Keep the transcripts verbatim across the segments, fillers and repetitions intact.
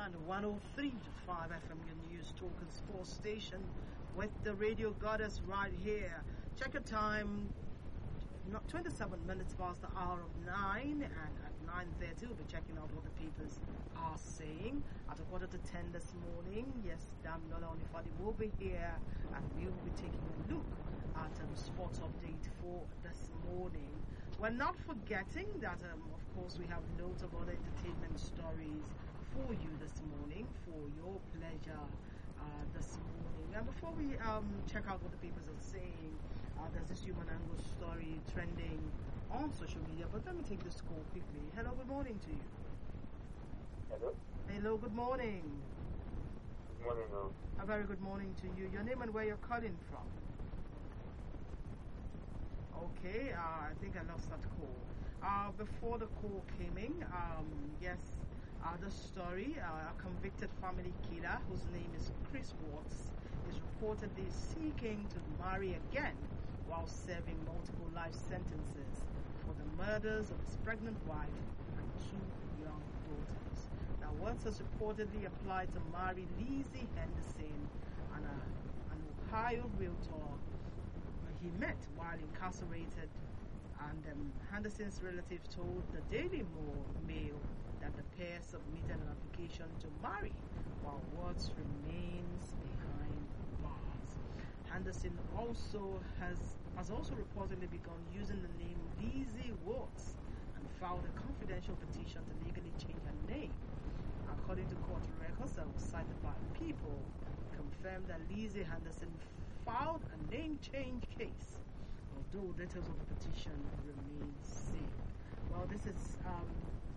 and one oh three point five F M, your news talk and sports station with the radio goddess right here. Check your time, not twenty-seven minutes past the hour of nine, and at nine thirty we'll be checking out what the papers are saying. At a quarter to ten this morning, yes, Damilola Onifadi will be here, and we will be taking a look at a um, sports update for this morning. We're not forgetting that, um, of course, we have loads of other entertainment stories for you this morning, for your pleasure uh, this morning. And before we um, check out what the papers are saying, uh, there's this human angle story trending on social media. But let me take this call quickly. Hello, good morning to you. Hello. Hello, good morning. Good morning, no. A very good morning to you. Your name and where you're calling from. Okay, uh, I think I lost that call. Uh, before the call came in, um, yes, uh, the story, uh, a convicted family killer whose name is Chris Watts is reportedly seeking to marry again while serving multiple life sentences for the murders of his pregnant wife and two young daughters. Now, Watts has reportedly applied to marry Lizzie Henderson, and a, an Ohio realtor he met while incarcerated, and um, Henderson's relatives told the Daily Mail that the pair submitted an application to marry while Watts remains behind bars. Henderson also has has also reportedly begun using the name Lizzie Watts and filed a confidential petition to legally change her name. According to court records that was cited by People, confirmed that Lizzie Henderson filed a name change case, although details of the petition remain safe. Well, this is, um,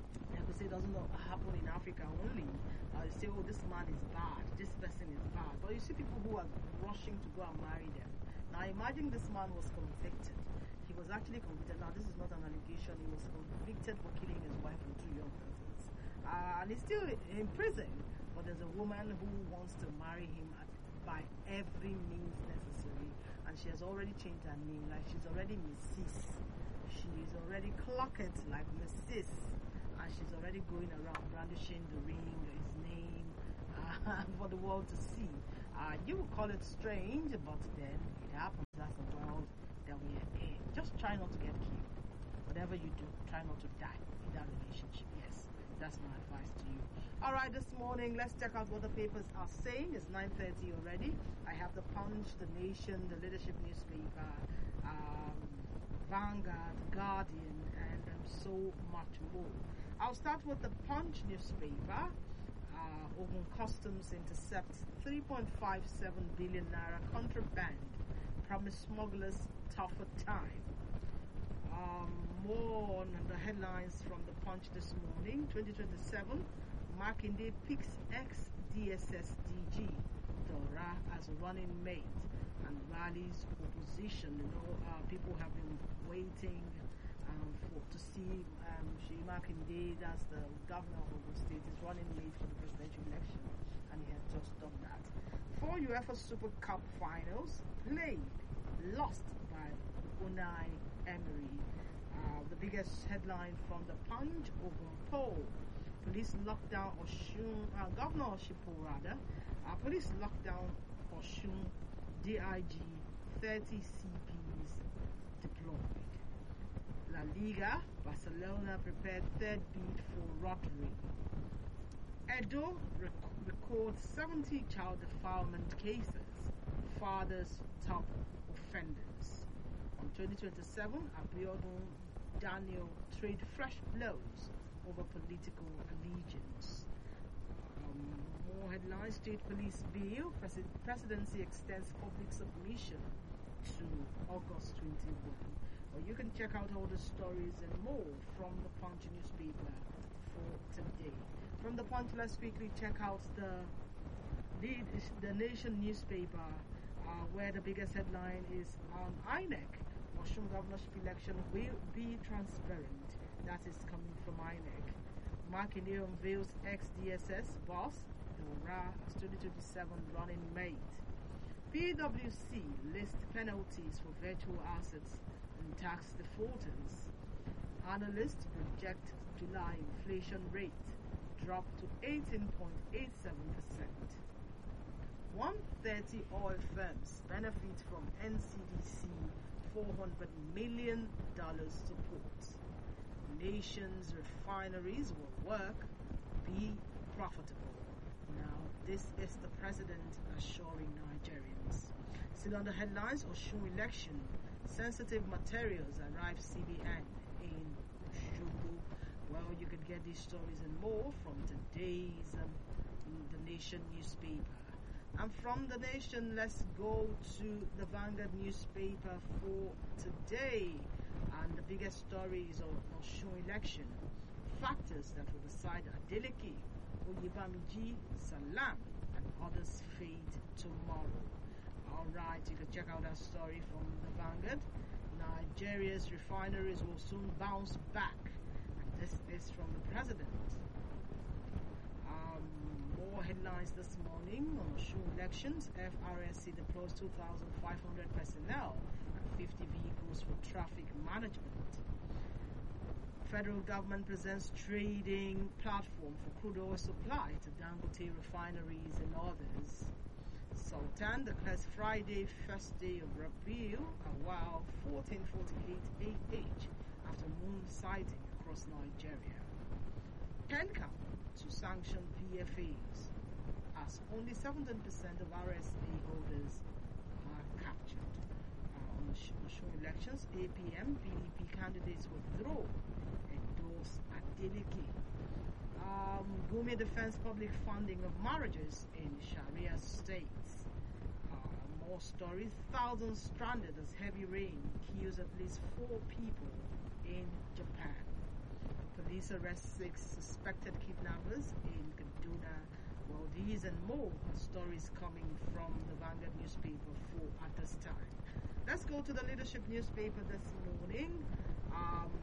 I could say, doesn't happen in Africa only. Uh, you say, oh, this man is bad, this person is bad. But you see people who are rushing to go and marry them. Now, imagine this man was convicted. He was actually convicted. Now, this is not an allegation. He was convicted for killing his wife and two young daughters. Uh, and he's still in prison. But there's a woman who wants to marry him at by every means necessary, and she has already changed her name. Like, she's already Missus She's already clocked like Missus and she's already going around brandishing the ring, his name, uh, for the world to see. Uh, you would call it strange, but then it happens. That's the world that we are in. Just try not to get killed. Whatever you do, try not to die in that relationship. Yes, that's my advice to you. All right, this morning, let's check out what the papers are saying. It's nine thirty already. I have the Punch, the Nation, the Leadership newspaper, um, Vanguard, the Guardian, and um, so much more. I'll start with the Punch newspaper. Uh, Ogun Customs intercepts three point five seven billion naira contraband, promise smugglers tougher time. Um, more on the headlines from the Punch this morning. twenty twenty-seven, Makinde picks ex-D S S D G Dora as running mate and rallies opposition. You know, uh, people have been waiting um, for to see um, Sheyi Makinde, that's the governor of Ogun State, is running mate for the presidential election, and he had just done that. Four UEFA Super Cup finals played, lost by Unai Emery. Uh, the biggest headline from the Punch, Ogun poll. Police lockdown Oshun, uh, Governor Oshipo rather. Uh, police lockdown Oshun, D I G, thirty C Ps deployed. La Liga, Barcelona prepared third bid for Rodri. Edo rec- records seventy child defilement cases. Fathers top offenders. On twenty twenty-seven, Abiodun Daniel trade fresh blows over political allegiance. Um, more headlines. State police bill. Pres- presidency extends public submission to August twenty-first. Well, you can check out all the stories and more from the Punch newspaper for today. From the Punch, let's quickly check out the the, the Nation newspaper, uh, where the biggest headline is on I N E C. Osun governorship election will be transparent. That is coming from I N E C. Makinde unveils ex-D S S boss Dora as twenty twenty-seven running mate. P W C lists penalties for virtual assets and tax defaulters. Analysts project July inflation rate dropped to eighteen point eight seven percent. one hundred thirty oil firms benefit from N C D C four hundred million dollars support. Nation's refineries will work, be profitable. Now, this is the president assuring Nigerians. Still on the headlines, Osun election, sensitive materials arrive C B N in Osogbo. Well, you can get these stories and more from today's um, The Nation newspaper. And from The Nation, let's go to the Vanguard newspaper for today. And the biggest story is on Osun election. Factors that will decide Adeleke, Oyebamiji, Salam, and others' fate tomorrow. All right, you can check out that story from the Vanguard. Nigeria's refineries will soon bounce back. And this is from the president. Um, more headlines this morning on Osun elections. F R S C deploys two thousand five hundred personnel and fifty vehicles for traffic management. Federal government presents trading platform for crude oil supply to Dangote refineries and others. Sultan declares Friday first day of Rabiul Awal fourteen forty-eight A H after moon sighting across Nigeria. PENCAM to sanction P F As as only seventeen percent of R S A holders are captured. Uh, on the Osun elections, A P M P D P candidates withdraw, endorse Adeleke. Um, Gumi defends public funding of marriages in Sharia states. Uh, more stories. Thousands stranded as heavy rain kills at least four people in Japan. Police arrest six suspected kidnappers in Kaduna. Well, these and more stories coming from the Vanguard newspaper for at this time. Let's go to the Leadership newspaper this morning. Um,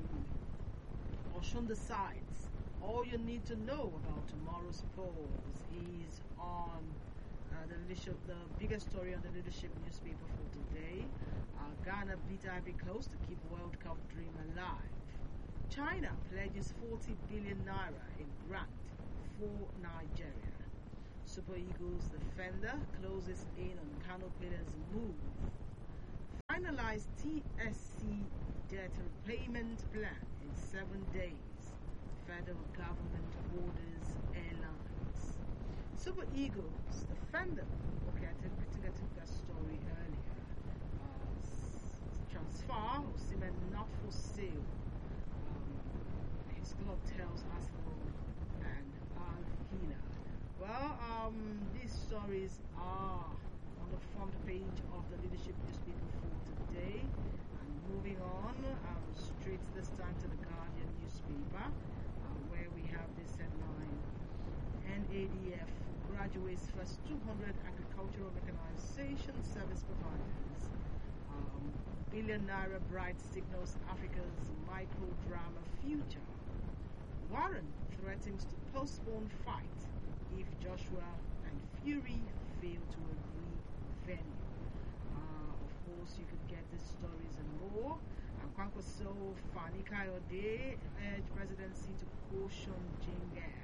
Osun decides. All you need to know about tomorrow's polls is on uh, the leadership, the biggest story on the Leadership newspaper for today. Uh, Ghana beat Ivory Coast to keep World Cup dream alive. China pledges forty billion naira in grant for Nigeria. Super Eagles defender closes in on Kano Pillars move. Finalized T S C debt repayment plan in seven days. Federal government orders airlines. Super Eagles defender. Okay, I think, I think I took that story earlier. Uh, transfer Osimhen not for sale. Um, his club tells Arsenal and Al Hilal. Well, um, these stories are on the front page of the Leadership newspaper for today. And moving on, um, straight this time to the Guardian newspaper, uh, where we have this headline: N A D F graduates first two hundred agricultural mechanization service providers. Um, billion naira bright signals Africa's micro-drama future. Warren threatens to postpone fight if Joshua and Fury fail to agree venue. Uh, of course, you could get these stories and more. Kwankwaso Fani Kayode urged presidency to caution Jingair.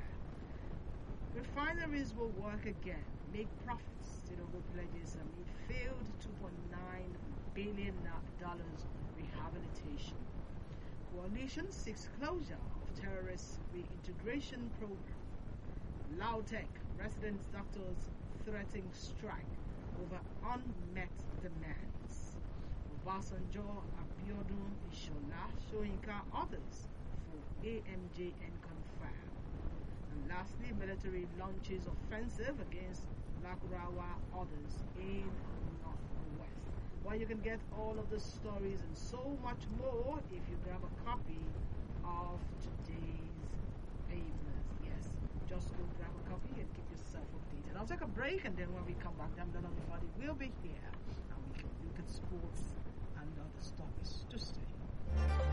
Refineries will work again, make profits. Tinubu pledges amid failed two point nine billion dollars rehabilitation. Coalition seeks closure of terrorist reintegration program. Lautech residents doctors threatening strike over unmet demands. Obasanjo, Abiodun, Ishola, Soyinka, others for A M J N confirm. And lastly, military launches offensive against Lakurawa, others in Northwest. Well, you can get all of the stories and so much more if you grab a copy of today's papers. Yes, just go grab a copy and keep yourself updated. I'll take a break, and then when we come back, Damdana Mifadi will be here, and we can look at sports and other stories. Just stay.